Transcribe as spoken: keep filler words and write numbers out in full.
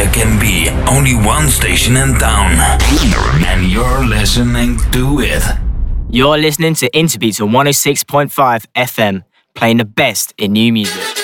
there can be only one station in town, and you're listening to it. You're listening to Interbeats on one oh six point five F M, playing the best in new music.